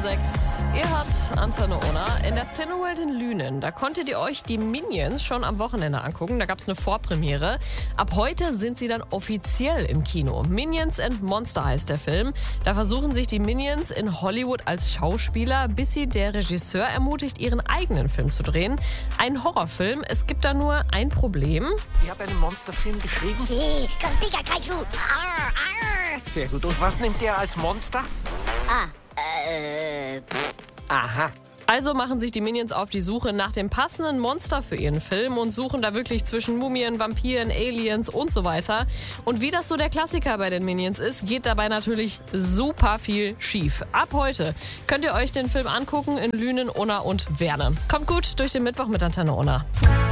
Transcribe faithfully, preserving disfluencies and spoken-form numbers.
sechs. Ihr hört Antenne Unna. In der Cineworld in Lünen, da konntet ihr euch die Minions schon am Wochenende angucken. Da gab es eine Vorpremiere. Ab heute sind sie dann offiziell im Kino. Minions and Monster heißt der Film. Da versuchen sich die Minions in Hollywood als Schauspieler, bis sie der Regisseur ermutigt, ihren eigenen Film zu drehen. Ein Horrorfilm. Es gibt da nur ein Problem. Ihr habt einen Monsterfilm geschrieben? Sí, con Pika Kaiju. Arr, arr. Sehr gut. Und was nimmt ihr als Monster? Ah, äh, pff. Aha. Also machen sich die Minions auf die Suche nach dem passenden Monster für ihren Film und suchen da wirklich zwischen Mumien, Vampiren, Aliens und so weiter. Und wie das so der Klassiker bei den Minions ist, geht dabei natürlich super viel schief. Ab heute könnt ihr euch den Film angucken in Lünen, Unna und Werne. Kommt gut durch den Mittwoch mit Antenne Unna.